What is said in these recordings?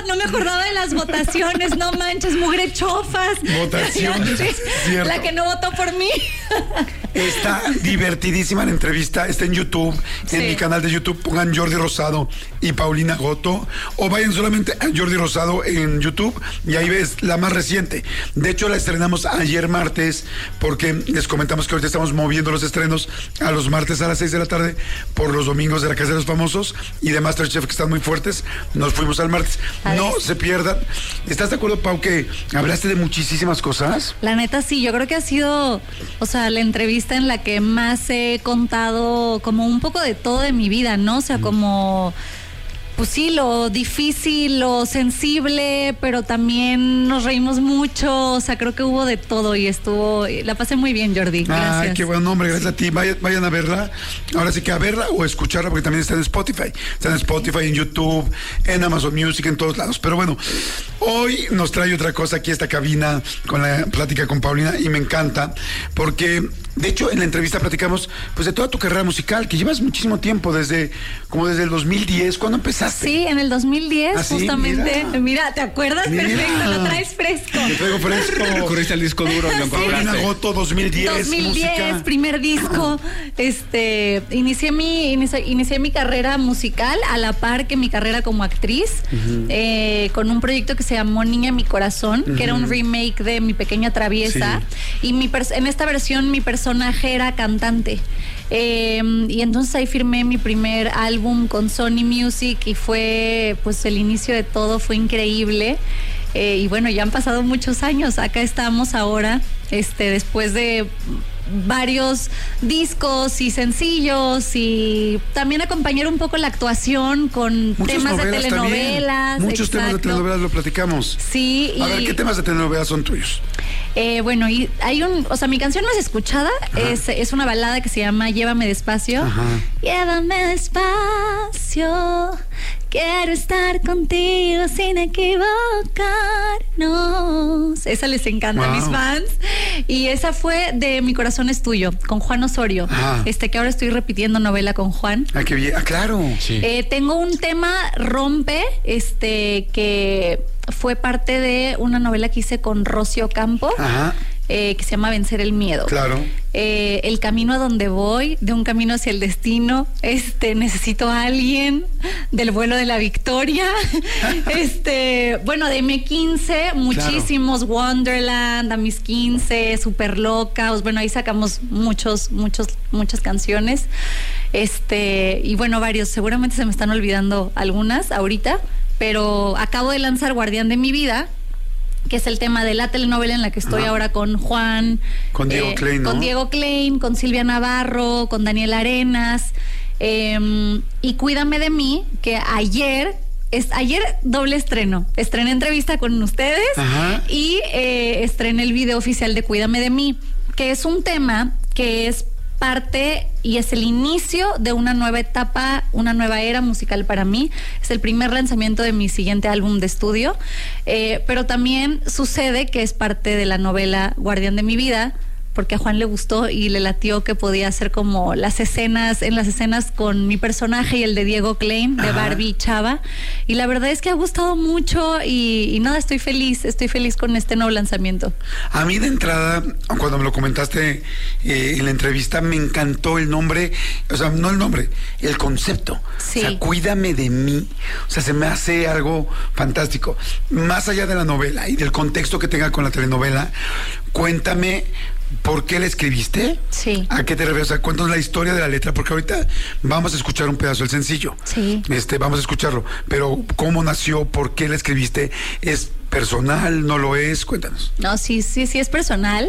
No me acordaba de las votaciones, no manches, mugre chofas. Votaciones, cierto. La que no votó por mí. Está divertidísima la entrevista, está en YouTube, en mi canal de YouTube, pongan Jordi Rosado y Paulina Goto, o vayan solamente a Jordi Rosado en YouTube y ahí ves la más reciente. De hecho, la estrenamos ayer martes, porque les comentamos que ahorita estamos moviendo los estrenos a los martes a las 6 de la tarde, por los domingos de la Casa de los Famosos y de MasterChef, que están muy fuertes. Nos fuimos al martes. No se pierdan. ¿Estás de acuerdo, Pau, que hablaste de muchísimas cosas? La neta, sí, yo creo que ha sido, o sea, la entrevista en la que más he contado como un poco de todo de mi vida, ¿no? O sea, como, pues sí, lo difícil, lo sensible, pero también nos reímos mucho, o sea, creo que hubo de todo y la pasé muy bien, Jordi. Gracias. Ay, qué buen nombre, gracias a ti. Vayan a verla. Ahora sí que a verla o a escucharla, porque también está en Spotify. Está en Spotify, en YouTube, en Amazon Music, en todos lados. Pero bueno, hoy nos trae otra cosa aquí, esta cabina, con la plática con Paulina, y me encanta, porque de hecho en la entrevista platicamos pues de toda tu carrera musical, que llevas muchísimo tiempo, desde el 2010. ¿Cuándo empezaste? Sí, en el 2010, ¿Ah, sí? Justamente. Mira, ¿te acuerdas? Mira. Perfecto, lo traes fresco. Te traigo fresco. Recurriste al disco duro, lo encontraste. Paulina Goto, 2010, 2010, música. primer disco. Inicié mi carrera musical a la par que mi carrera como actriz, con un proyecto que se llamó Niña Mi Corazón, que era un remake de Mi Pequeña Traviesa. Sí. Y en esta versión mi personaje era cantante. Y entonces ahí firmé mi primer álbum con Sony Music y fue pues el inicio de todo, fue increíble. Y bueno, ya han pasado muchos años, acá estamos ahora, después de varios discos y sencillos, y también acompañar un poco la actuación con temas de telenovelas. Muchos temas de telenovelas lo platicamos. Sí. A ver, ¿qué temas de telenovelas son tuyos? Bueno, y hay mi canción más escuchada es una balada que se llama Llévame Despacio. Ajá. Llévame despacio, quiero estar contigo sin equivocarnos. Esa les encanta a mis fans. Y esa fue de Mi Corazón es Tuyo, con Juan Osorio. Que ahora estoy repitiendo novela con Juan. Ah, qué bien. Ah, claro. Sí. Tengo un tema, Rompe, que fue parte de una novela que hice con Rocío Campo. Ajá. Que se llama Vencer el Miedo. Claro. El camino a donde voy, de un camino hacia el destino, necesito a alguien, del vuelo de la victoria. Bueno, de M15, muchísimos, claro. Wonderland, a mis 15, Super Loca, bueno, ahí sacamos muchas canciones. Y bueno, varios, seguramente se me están olvidando algunas ahorita, pero acabo de lanzar Guardián de mi vida, que es el tema de la telenovela en la que estoy ahora con Juan. Con Diego Klein, ¿no? Con Diego Klein, con Silvia Navarro, con Daniel Arenas. Y Cuídame de mí, que ayer doble estreno. Estrené entrevista con ustedes. Ajá. Y estrené el video oficial de Cuídame de mí, que es un tema que es parte y es el inicio de una nueva etapa, una nueva era musical para mí. Es el primer lanzamiento de mi siguiente álbum de estudio, pero también sucede que es parte de la novela Guardián de mi vida, porque a Juan le gustó y le latió que podía hacer como en las escenas con mi personaje y el de Diego Klein, de Barbie y Chava, y la verdad es que ha gustado mucho y nada, estoy feliz con este nuevo lanzamiento. A mí de entrada, cuando me lo comentaste en la entrevista, me encantó el nombre, o sea, no el nombre, el concepto. Sí. O sea, Cuídame de mí, o sea, se me hace algo fantástico. Más allá de la novela y del contexto que tenga con la telenovela, cuéntame, ¿por qué la escribiste? Sí. ¿A qué te refieres? O sea, cuéntanos la historia de la letra, porque ahorita vamos a escuchar un pedazo del sencillo. Sí. Vamos a escucharlo. Pero, ¿cómo nació? ¿Por qué la escribiste? ¿Es personal? ¿No lo es? Cuéntanos. No, sí, es personal.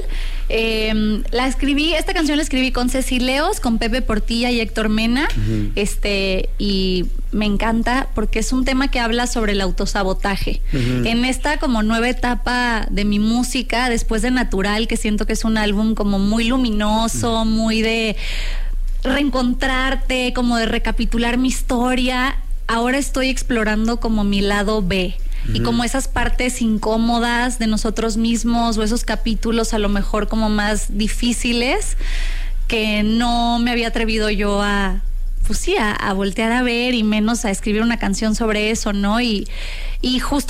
Esta canción la escribí con Ceci Leos, con Pepe Portilla y Héctor Mena. Y me encanta porque es un tema que habla sobre el autosabotaje. En esta como nueva etapa de mi música, después de Natural, que siento que es un álbum como muy luminoso, muy de reencontrarte, como de recapitular mi historia, ahora estoy explorando como mi lado B. Y como esas partes incómodas de nosotros mismos, o esos capítulos a lo mejor como más difíciles que no me había atrevido yo a voltear a ver, y menos a escribir una canción sobre eso, ¿no? Y Y justo